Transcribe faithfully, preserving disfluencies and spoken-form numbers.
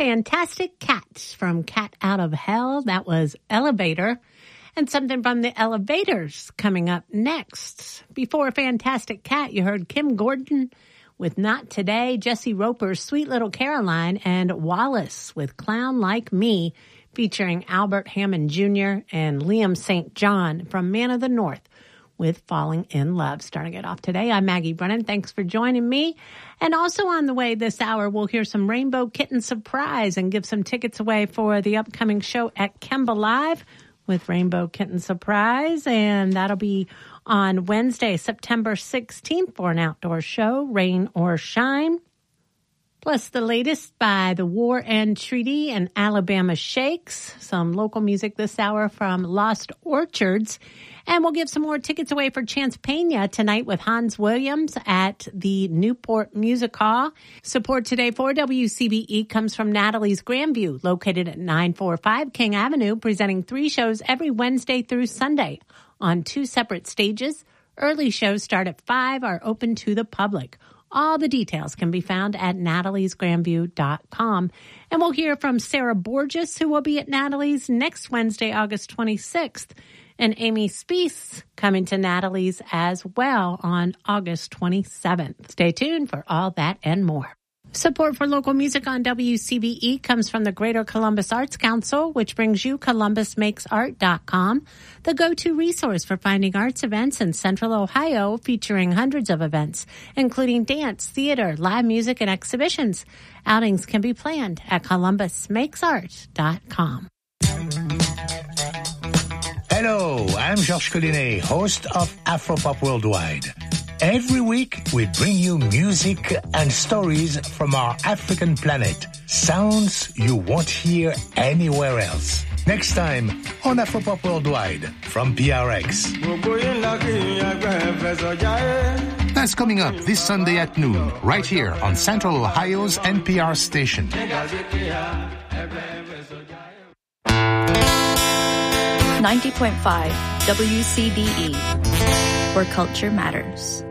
Fantastic Cats from Cat Out of Hell. That was Elevator. And something from the Elevators coming up next. Before Fantastic Cat, you heard Kim Gordon with Not Today, Jesse Roper's Sweet Little Caroline, and Wallace with Clown Like Me, featuring Albert Hammond Junior and Liam Saint John from Man of the North with Falling in Love. Starting it off today, I'm Maggie Brennan. Thanks for joining me. And also on the way this hour, we'll hear some Rainbow Kitten Surprise and give some tickets away for the upcoming show at Kemba Live with Rainbow Kitten Surprise. And that'll be on Wednesday, September sixteenth for an outdoor show, rain or shine. Plus the latest by The War and Treaty and Alabama Shakes. Some local music this hour from Lost Orchards. And we'll give some more tickets away for Chance Pena tonight with Hans Williams at the Newport Music Hall. Support today for W C B E comes from Natalie's Grandview, located at nine forty-five King Avenue, presenting three shows every Wednesday through Sunday on two separate stages. Early shows start at five, are open to the public. All the details can be found at natalies grandview dot com. And we'll hear from Sarah Borges, who will be at Natalie's next Wednesday, August twenty-sixth. And Amy Speece coming to Natalie's as well on August twenty-seventh. Stay tuned for all that and more. Support for local music on W C B E comes from the Greater Columbus Arts Council, which brings you columbus makes art dot com, the go-to resource for finding arts events in Central Ohio, featuring hundreds of events, including dance, theater, live music, and exhibitions. Outings can be planned at columbus makes art dot com. Hello, I'm Georges Collinet, host of Afropop Worldwide. Every week, we bring you music and stories from our African planet. Sounds you won't hear anywhere else. Next time on Afropop Worldwide from P R X. That's coming up this Sunday at noon, right here on Central Ohio's N P R station. ninety point five W C B E, where culture matters.